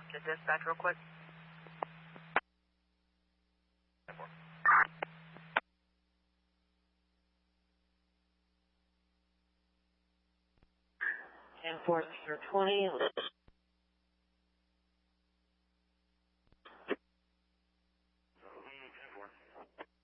talk to dispatch real quick? And 4 20,